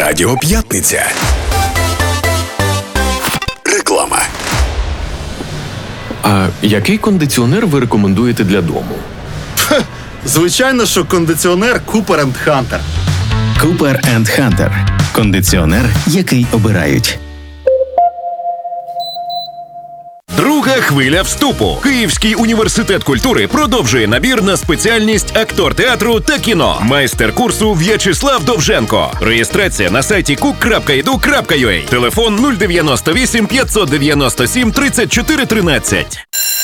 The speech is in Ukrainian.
Радіо П'ятниця. Реклама. А який кондиціонер ви рекомендуєте для дому? Звичайно, що кондиціонер Cooper & Hunter. Cooper & Hunter – кондиціонер, який обирають. Друга хвиля вступу. Київський університет культури продовжує набір на спеціальність актор театру та кіно. Майстер курсу В'ячеслав Довженко. Реєстрація на сайті cook.edu.ua. Телефон 098 597 34 13.